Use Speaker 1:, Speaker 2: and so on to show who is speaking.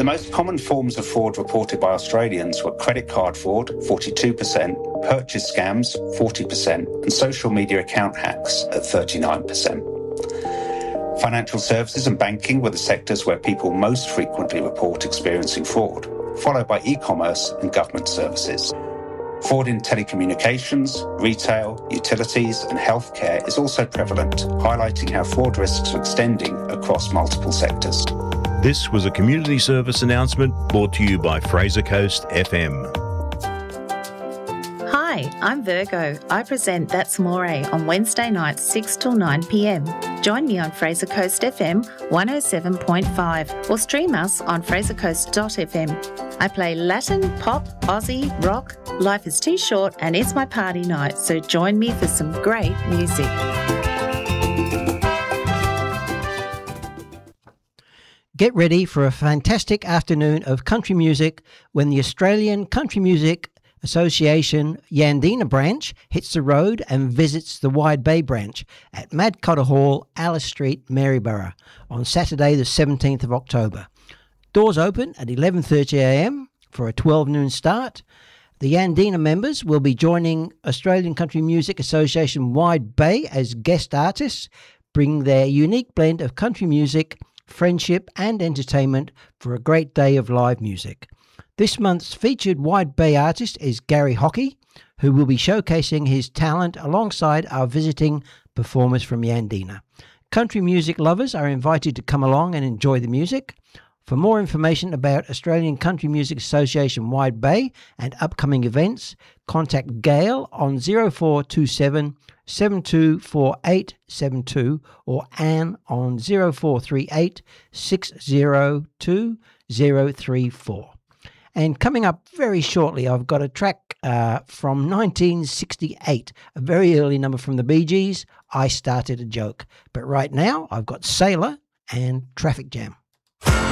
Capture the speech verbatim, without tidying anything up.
Speaker 1: the most common forms of fraud reported by Australians were credit card fraud, forty-two percent, purchase scams, forty percent, and social media account hacks at thirty-nine percent. Financial services and banking were the sectors where people most frequently report experiencing fraud, followed by e-commerce and government services. Fraud in telecommunications, retail, utilities and healthcare is also prevalent, highlighting how fraud risks are extending across multiple sectors.
Speaker 2: This was a community service announcement brought to you by Fraser Coast F M.
Speaker 3: Hi, I'm Virgo. I present That's More on Wednesday nights six till nine p m. Join me on Fraser Coast F M one oh seven point five or stream us on fraser coast dot f m. I play Latin, pop, Aussie, rock. Life is too short and it's my party night, so join me for some great music.
Speaker 4: Get ready for a fantastic afternoon of country music when the Australian Country Music Association Yandina branch hits the road and visits the Wide Bay branch at Mad Cotter Hall, Alice Street, Maryborough on Saturday the seventeenth of October. Doors open at eleven thirty a m for a twelve noon start. The Yandina members will be joining Australian Country Music Association Wide Bay as guest artists, bringing their unique blend of country music, friendship and entertainment for a great day of live music. This month's featured Wide Bay artist is Gary Hockey, who will be showcasing his talent alongside our visiting performers from Yandina. Country music lovers are invited to come along and enjoy the music. For more information about Australian Country Music Association Wide Bay and upcoming events, contact Gail on zero four two seven, seven two four eight seven two or Anne on zero four three eight, six zero two zero three four. And coming up very shortly, I've got a track uh, from nineteen sixty-eight, a very early number from the Bee Gees, I Started a Joke. But right now, I've got Sailor and Traffic Jam.